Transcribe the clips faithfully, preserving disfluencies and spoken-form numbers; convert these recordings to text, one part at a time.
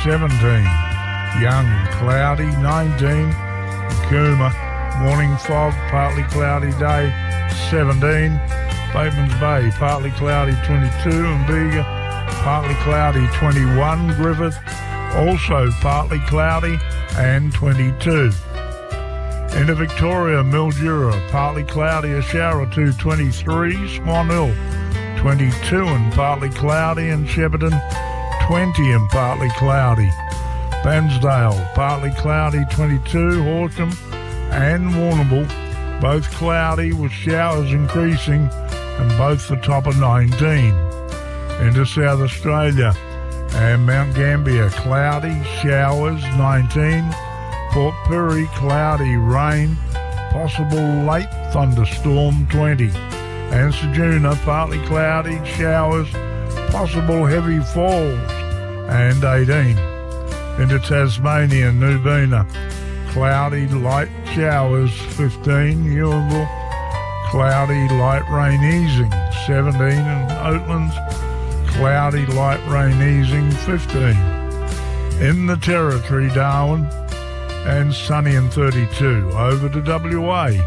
seventeen. Young, cloudy, nineteen. Cooma, morning fog, partly cloudy day, seventeen. Bateman's Bay, partly cloudy, twenty-two. And Bega, partly cloudy, twenty-one. Griffith, also partly cloudy, and twenty-two. Into Victoria, Mildura, partly cloudy, a shower or two, twenty-three. Swan Hill, twenty-two and partly cloudy. And Shepparton, twenty and partly cloudy. Bansdale, partly cloudy, twenty-two. Horsham and Warrnambool, both cloudy with showers increasing, and both the top of nineteen. Into South Australia and Mount Gambier, cloudy, showers, nineteen. Port Pirie, cloudy, rain, possible late thunderstorm, twenty. And Ceduna, partly cloudy, showers, possible heavy falls, and eighteen. Into Tasmania, Nubina, cloudy, light showers, fifteen. Newinville, cloudy, light rain easing, seventeen. And Oatlands, cloudy, light rain easing, fifteen. In the Territory, Darwin, and sunny and thirty-two. Over to W A.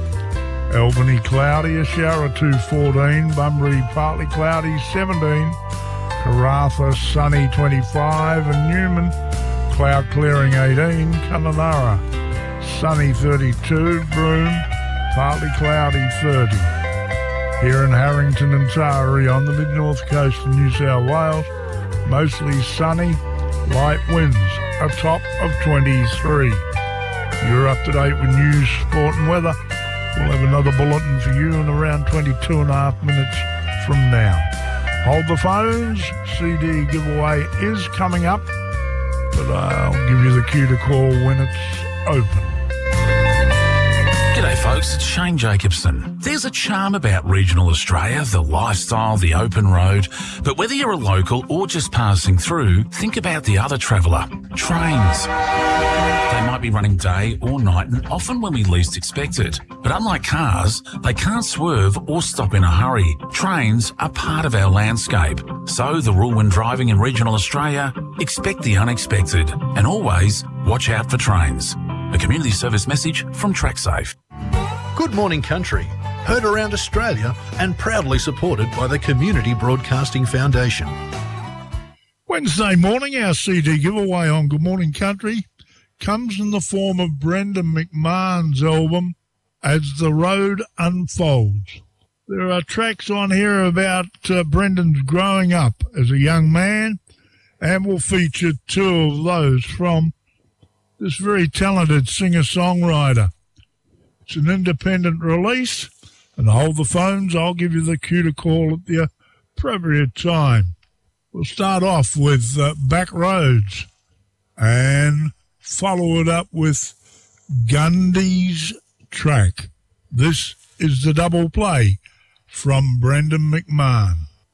Albany, cloudy, a shower or two, fourteen. Bunbury, partly cloudy, seventeen. Karratha, sunny, twenty-five. And Newman, cloud clearing, eighteen. Kununurra, sunny, thirty-two. Broome, partly cloudy, thirty. Here in Harrington and Taree on the mid-north coast of New South Wales, mostly sunny, light winds, a top of twenty-three. You're up to date with news, sport and weather. We'll have another bulletin for you in around twenty-two and a half minutes from now. Hold the phones. C D giveaway is coming up, but I'll give you the cue to call when it's open. G'day folks, it's Shane Jacobson. There's a charm about regional Australia, the lifestyle, the open road, but whether you're a local or just passing through, think about the other traveller, trains. They might be running day or night and often when we least expect it. But unlike cars, they can't swerve or stop in a hurry. Trains are part of our landscape. So the rule when driving in regional Australia, expect the unexpected and always watch out for trains. A community service message from TrackSafe. Good Morning Country, heard around Australia and proudly supported by the Community Broadcasting Foundation. Wednesday morning, our C D giveaway on Good Morning Country comes in the form of Brendan McMahon's album, As the Road Unfolds. There are tracks on here about uh, Brendan's growing up as a young man, and we'll feature two of those from this very talented singer-songwriter. It's an independent release, and hold the phones. I'll give you the cue to call at the appropriate time. We'll start off with uh, Back Roads and follow it up with Gundy's track. This is the double play from Brendan McMahon.